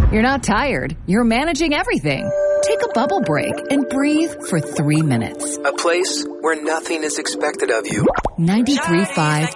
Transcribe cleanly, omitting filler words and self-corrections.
You're not tired. You're managing everything. Take a bubble break and breathe for 3 minutes. A place where nothing is expected of you. 93.5